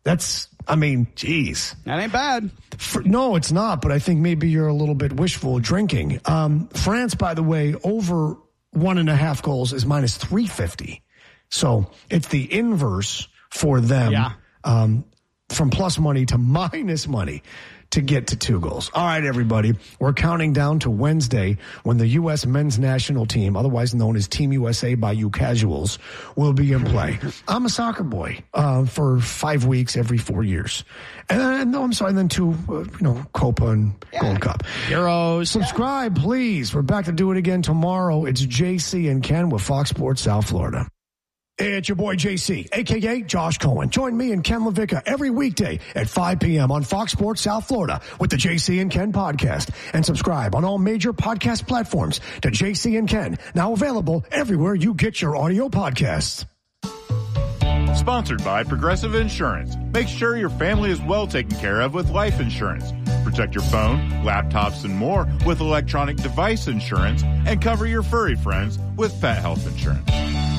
Geez. That ain't bad. No, it's not, but I think maybe you're a little bit wishful drinking. France, by the way, over 1.5 goals is minus 350. So it's the inverse for them. Yeah. From plus money to minus money to get to 2 goals. All right, everybody. We're counting down to Wednesday when the U.S. men's national team, otherwise known as Team USA by you casuals, will be in play. I'm a soccer boy for 5 weeks every 4 years. And then 2, Copa and Gold Cup. Euros. Subscribe, please. We're back to do it again tomorrow. It's JC and Ken with Fox Sports South Florida. It's your boy JC, a.k.a. Josh Cohen. Join me and Ken LaVicka every weekday at 5 p.m. on Fox Sports South Florida with the JC and Ken podcast. And subscribe on all major podcast platforms to JC and Ken, now available everywhere you get your audio podcasts. Sponsored by Progressive Insurance. Make sure your family is well taken care of with life insurance. Protect your phone, laptops, and more with electronic device insurance. And cover your furry friends with pet health insurance.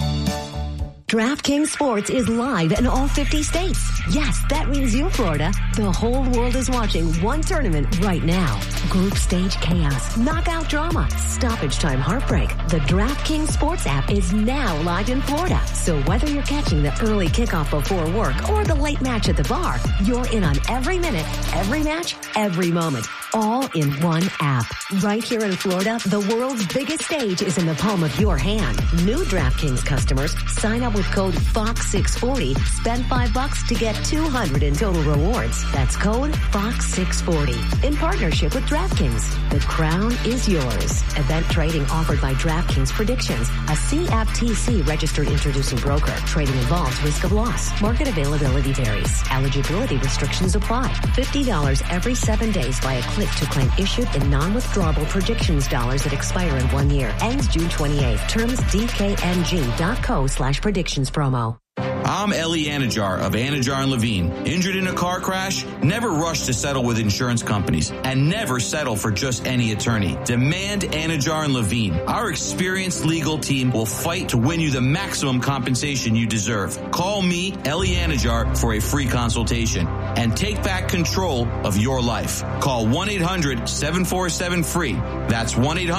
DraftKings Sports is live in all 50 states. Yes, that means you, Florida. The whole world is watching one tournament right now. Group stage chaos, knockout drama, stoppage time heartbreak. The DraftKings Sports app is now live in Florida. So whether you're catching the early kickoff before work or the late match at the bar, you're in on every minute, every match, every moment. All in one app. Right here in Florida, the world's biggest stage is in the palm of your hand. New DraftKings customers, sign up with code FOX640. Spend $5 to get $200 in total rewards. That's code FOX640. In partnership with DraftKings. The crown is yours. Event trading offered by DraftKings Predictions, a CFTC registered introducing broker. Trading involves risk of loss. Market availability varies. Eligibility restrictions apply. $50 every 7 days via click to claim issued in non-withdrawable predictions dollars that expire in 1 year. Ends June 28th. Terms DKNG.co/predictions promo. I'm Eli Anajar of Anajar & Levine. Injured in a car crash? Never rush to settle with insurance companies and never settle for just any attorney. Demand Anajar & Levine. Our experienced legal team will fight to win you the maximum compensation you deserve. Call me, Eli Anajar, for a free consultation and take back control of your life. Call 1-800-747-FREE. That's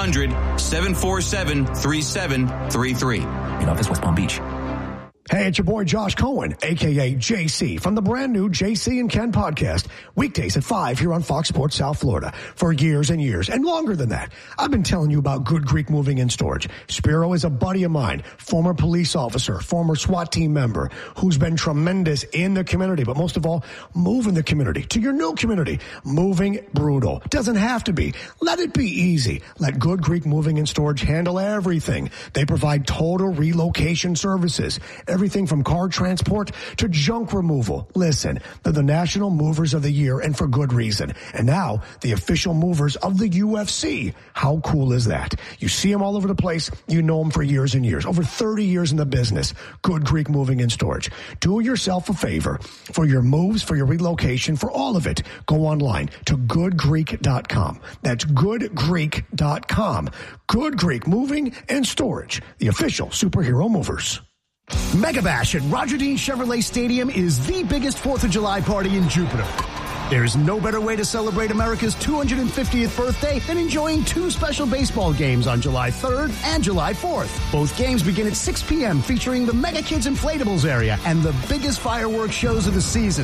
1-800-747-3733. In office, West Palm Beach. Hey, it's your boy Josh Cohen, a.k.a. JC, from the brand new JC and Ken podcast, weekdays at 5 here on Fox Sports South Florida. For years and years, and longer than that, I've been telling you about Good Greek Moving and Storage. Spiro is a buddy of mine, former police officer, former SWAT team member, who's been tremendous in the community, but most of all, moving the community to your new community. Moving brutal. Doesn't have to be. Let it be easy. Let Good Greek Moving and Storage handle everything. They provide total relocation services. Everything from car transport to junk removal. Listen, they're the National Movers of the Year, and for good reason. And now, the official movers of the UFC. How cool is that? You see them all over the place. You know them for years and years. Over 30 years in the business. Good Greek Moving and Storage. Do yourself a favor. For your moves, for your relocation, for all of it, go online to goodgreek.com. That's goodgreek.com. Good Greek Moving and Storage. The official superhero movers. Mega Bash at Roger Dean Chevrolet Stadium is the biggest 4th of July party in Jupiter. There's no better way to celebrate America's 250th birthday than enjoying two special baseball games on July 3rd and July 4th. Both games begin at 6 p.m. featuring the Mega Kids Inflatables area and the biggest fireworks shows of the season.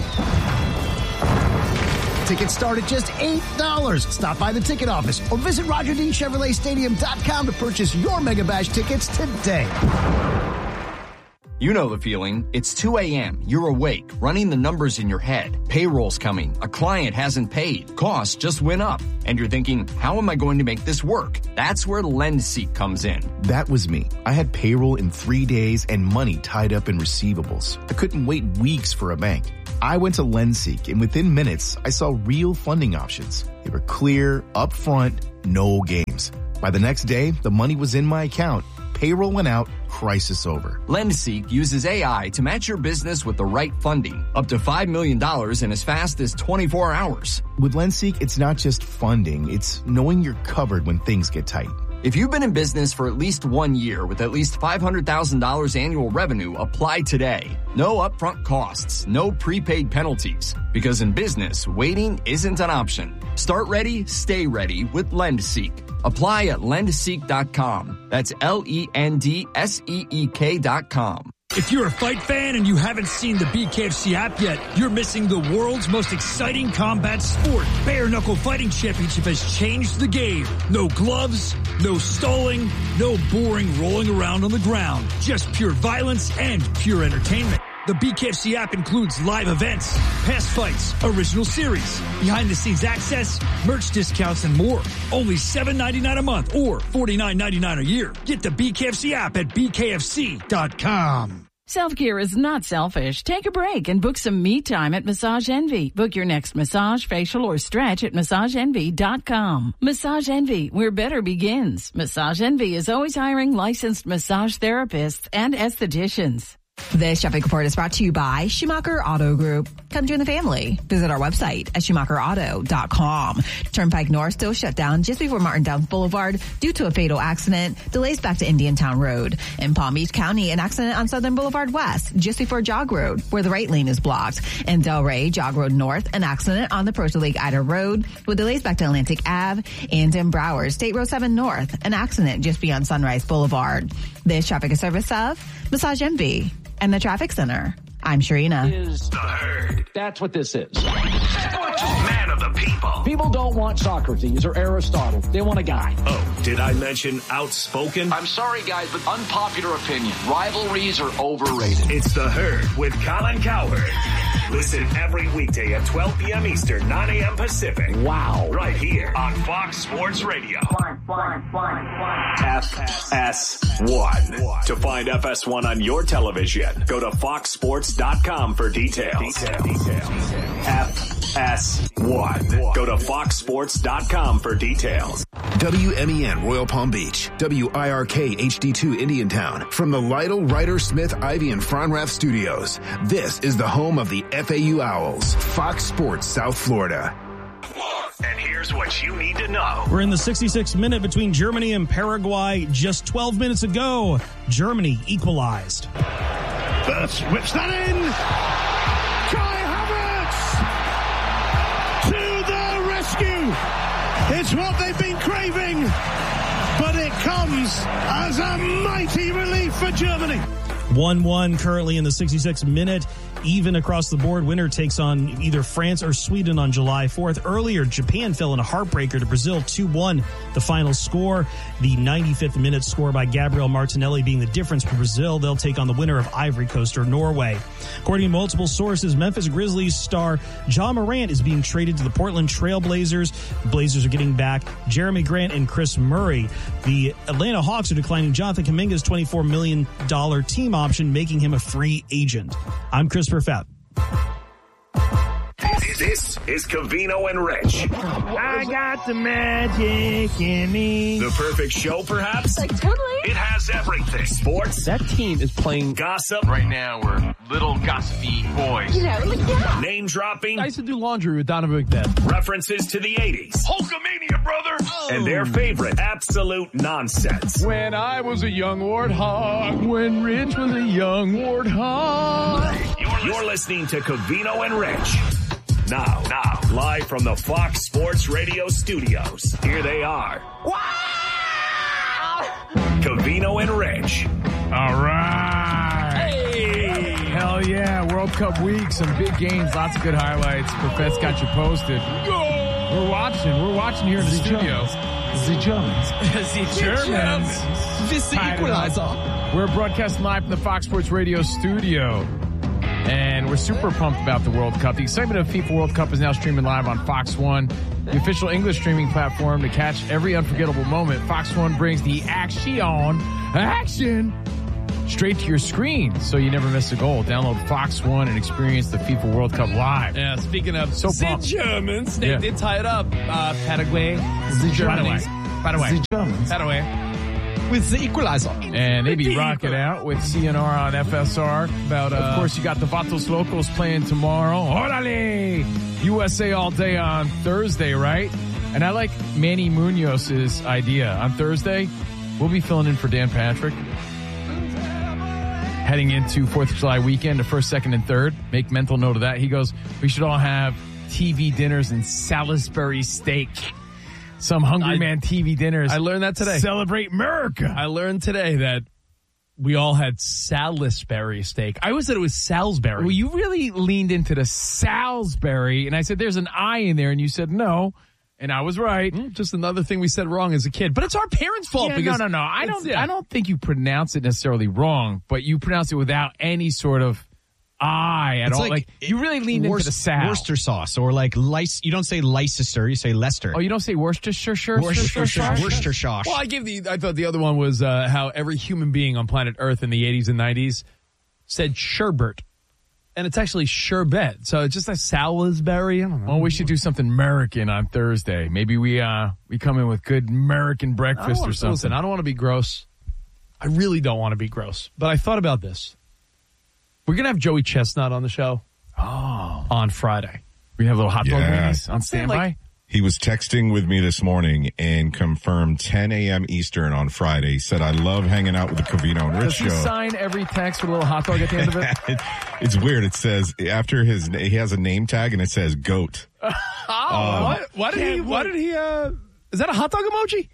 Tickets start at just $8. Stop by the ticket office or visit RogerDeanChevroletStadium.com to purchase your Mega Bash tickets today. You know the feeling. It's 2 a.m. You're awake, running the numbers in your head. Payroll's coming. A client hasn't paid. Costs just went up. And you're thinking, how am I going to make this work? That's where LendSeek comes in. That was me. I had payroll in 3 days and money tied up in receivables. I couldn't wait weeks for a bank. I went to LendSeek, and within minutes, I saw real funding options. They were clear, upfront, no games. By the next day, the money was in my account. Payroll went out, crisis over. LendSeek uses AI to match your business with the right funding, up to $5 million in as fast as 24 hours. With LendSeek, it's not just funding, it's knowing you're covered when things get tight. If you've been in business for at least 1 year with at least $500,000 annual revenue, apply today. No upfront costs, no prepaid penalties. Because in business, waiting isn't an option. Start ready, stay ready with LendSeek. Apply at lendseek.com. That's LENDSEEK.com. If you're a fight fan and you haven't seen the BKFC app yet, you're missing the world's most exciting combat sport. Bare Knuckle Fighting Championship has changed the game. No gloves, no stalling, no boring rolling around on the ground. Just pure violence and pure entertainment. The BKFC app includes live events, past fights, original series, behind-the-scenes access, merch discounts, and more. Only $7.99 a month or $49.99 a year. Get the BKFC app at bkfc.com. Self-care is not selfish. Take a break and book some me time at Massage Envy. Book your next massage, facial, or stretch at MassageEnvy.com. Massage Envy, where better begins. Massage Envy is always hiring licensed massage therapists and estheticians. This traffic report is brought to you by Schumacher Auto Group. Come join the family. Visit our website at SchumacherAuto.com. Turnpike North still shut down just before Martin Downs Boulevard due to a fatal accident. Delays back to Indiantown Road. In Palm Beach County, an accident on Southern Boulevard West just before Jog Road where the right lane is blocked. In Delray, Jog Road North, an accident on the Proto Lake Ida Road with delays back to Atlantic Ave. And in Broward, State Road 7 North, an accident just beyond Sunrise Boulevard. This traffic is service of Massage Envy and the Traffic Center. I'm Sharina. Is the herd. That's what this is. Man of the people. People don't want Socrates or Aristotle. They want a guy. Oh, did I mention outspoken? I'm sorry, guys, but unpopular opinion. Rivalries are overrated. It's the herd with Colin Cowherd. Listen every weekday at 12 p.m. Eastern, 9 a.m. Pacific. Wow. Right here on Fox Sports Radio. FS1. To find FS1 on your television, go to foxsports.com for details. FS1. Go to foxsports.com for details. WMEN Royal Palm Beach, WIRK HD2 Indiantown. From the Lytle, Ryder, Smith, Ivy, and Fronrath Studios, this is the home of the FAU Owls, Fox Sports South Florida. And here's what you need to know. We're in the 66th minute between Germany and Paraguay. Just 12 minutes ago, Germany equalized. Wirtz whips that in. Kai Havertz to the rescue. It's what they've been craving, but it comes as a mighty relief for Germany. 1-1 currently in the 66th minute. Even across the board, winner takes on either France or Sweden on July 4th. Earlier, Japan fell in a heartbreaker to Brazil 2-1. The final score, the 95th minute score by Gabriel Martinelli being the difference for Brazil. They'll take on the winner of Ivory Coast or Norway. According to multiple sources, Memphis Grizzlies star Ja Morant is being traded to the Portland Trail Blazers. The Blazers are getting back Jeremy Grant and Chris Murray. The Atlanta Hawks are declining Jonathan Kuminga's $24 million team option, making him a free agent. I'm Christopher Fapp. This is Covino and Rich. I got the magic in me. The perfect show, perhaps? Like, totally. It has everything. Sports. That team is playing gossip. Right now, we're little gossipy boys. You know, like, yeah. Name dropping. I used to do laundry with Donovan McNabb. References to the 80s. Hulkamania, brother. Oh. And their favorite absolute nonsense. When I was a young warthog. When Rich was a young warthog. You're listening to Covino and Rich. Now, live from the Fox Sports Radio studios, here they are. Covino and Rich. All right. Hey. Hell yeah. World Cup week, some big games, lots of good highlights. Profess got you posted. We're watching here in the studio. The Germans. The Germans. We're broadcasting live from the Fox Sports Radio studio. And we're super pumped about the World Cup. The excitement of FIFA World Cup is now streaming live on Fox One, the official English streaming platform to catch every unforgettable moment. Fox One brings the action straight to your screen, so you never miss a goal. Download Fox One and experience the FIFA World Cup live. Yeah, speaking of the Germans, they did tie it up. Paraguay, the Germans. Paraguay. With the equalizer. And they be rocking out with CNR on FSR. Of course, you got the Vatos Locos playing tomorrow. Orale! USA all day on Thursday, right? And I like Manny Munoz's idea. On Thursday, we'll be filling in for Dan Patrick. Heading into 4th of July weekend, the 1st, 2nd, and 3rd. Make mental note of that. He goes, we should all have TV dinners and Salisbury steak. Some Hungry Man TV dinners. I learned that today. Celebrate America. I learned today that we all had Salisbury steak. I always said it was Salisbury. Well, you really leaned into the Salisbury, and I said there's an I in there, and you said no, and I was right. Just another thing we said wrong as a kid. But it's our parents' fault. Yeah, because no. I don't think you pronounce it necessarily wrong, but you pronounce it without any sort of I at all. Like you really leaned into the Sal. Worcester sauce, or like you don't say Leicester, you say Leicester. Oh, you don't say Worcestershire? Worcestershire. Well, I thought the other one was how every human being on planet Earth in the 80s and 90s said sherbet. And it's actually sherbet. So it's just a Salisbury. I don't know. Well, we should do something American on Thursday. Maybe we come in with good American breakfast or something. Listen, I don't want to be gross. I really don't want to be gross. But I thought about this. We're going to have Joey Chestnut on the show on Friday. We have little hot dog minis on standby. He was texting with me this morning and confirmed 10 a.m. Eastern on Friday. He said, I love hanging out with the Covino and Rich show. Does he sign every text with a little hot dog at the end of it? It's weird. It says, after he has a name tag and it says GOAT. Why did he, is that a hot dog emoji?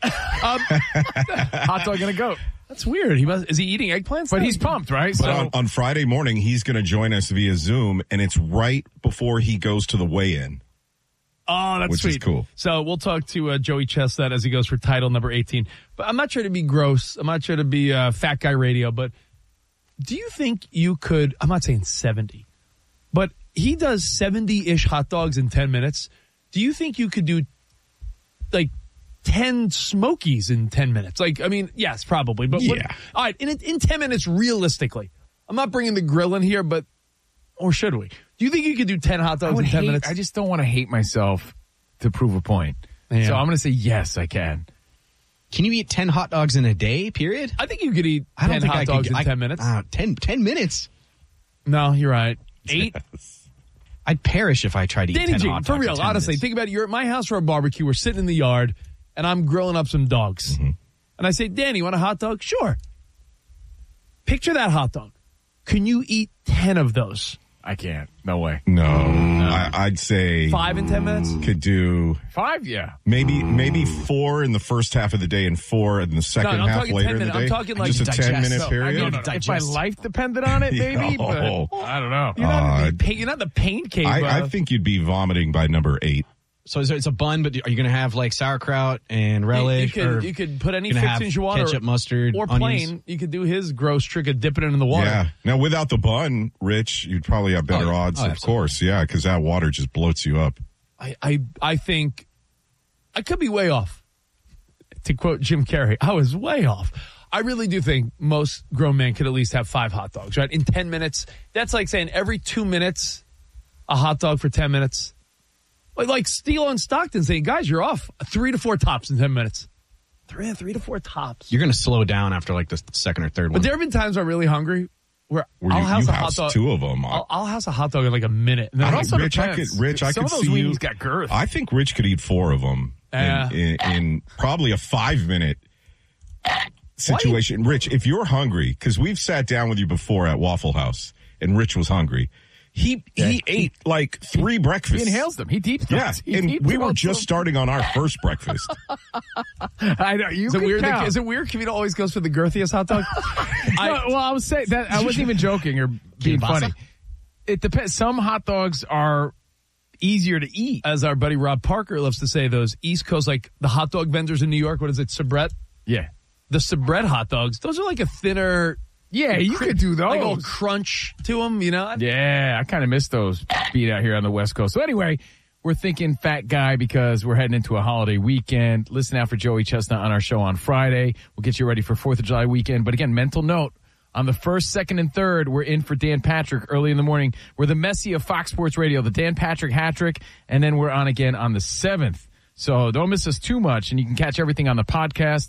Hot dog and a goat. That's weird. Is he eating eggplants? But he's pumped, right? But on Friday morning, he's going to join us via Zoom, and it's right before he goes to the weigh-in. Oh, that's sweet. Which is cool. So we'll talk to Joey Chestnut as he goes for title number 18. But I'm not trying to be gross. I'm not trying to be fat guy radio. But do you think you could? I'm not saying 70, but he does 70-ish hot dogs in 10 minutes. Do you think you could do like 10 Smokies in 10 minutes? Like, I mean, yes, probably. But yeah. All right, in 10 minutes, realistically, I'm not bringing the grill in here, but or should we? Do you think you could do 10 hot dogs in 10 minutes? I just don't want to hate myself to prove a point. Yeah. So I'm going to say yes, I can. Can you eat 10 hot dogs in a day, period? I think you could eat 10 hot dogs in 10 minutes. 10 minutes? No, you're right. 8? I'd perish if I tried to eat 10 hot dogs. For real, honestly, think about it. You're at my house for a barbecue. We're sitting in the yard, and I'm grilling up some dogs. Mm-hmm. And I say, Danny, you want a hot dog? Sure. Picture that hot dog. Can you eat 10 of those? I can't. No way. No. I'd say 5 in 10 minutes? Could do 5, yeah. Maybe 4 in the first half of the day and 4 in the second half later in the day. I'm talking like just a 10-minute period. If my life depended on it, maybe. But I don't know. You're not the pain cave. I think you'd be vomiting by number 8. So it's a bun, but are you going to have like sauerkraut and relish? You could put any fixings you want. Ketchup, mustard, or onions. plain. You could do his gross trick of dipping it in the water. Yeah. Now, without the bun, Rich, you'd probably have better odds, of course. Yeah, because that water just bloats you up. I think I could be way off. To quote Jim Carrey, I was way off. I really do think most grown men could at least have 5 hot dogs, right? In 10 minutes. That's like saying every 2 minutes, a hot dog for 10 minutes. Like Steele and Stockton saying, guys, you're off 3 to 4 tops in 10 minutes. 3 to 4 tops. You're going to slow down after like the second or third one. But there have been times I'm really hungry where I'll house a hot dog. 2 of them. I'll house a hot dog in like a minute. And then Rich, I could some of those see weenies got girth. I think Rich could eat 4 of them in probably a 5-minute situation. Rich, if you're hungry, because we've sat down with you before at Waffle House, and Rich was hungry. He ate like 3 breakfasts. He inhales them. He deep throats. Yeah, and we were just starting on our first breakfast. I know. Is it weird? Is it weird? Kavita always goes for the girthiest hot dog. I was saying that I wasn't even joking or being funny. It depends. Some hot dogs are easier to eat. As our buddy Rob Parker loves to say, those East Coast, like the hot dog vendors in New York. What is it? Sabrett. Yeah, the Sabrett hot dogs. Those are like a thinner. Yeah, you could do those. Like a little crunch to them, you know? Yeah, I kind of miss those beat out here on the West Coast. So anyway, we're thinking fat guy because we're heading into a holiday weekend. Listen out for Joey Chestnut on our show on Friday. We'll get you ready for 4th of July weekend. But again, mental note, on the 1st, 2nd, and 3rd, we're in for Dan Patrick early in the morning. We're the Messi of Fox Sports Radio, the Dan Patrick hat trick, and then we're on again on the 7th. So don't miss us too much, and you can catch everything on the podcast.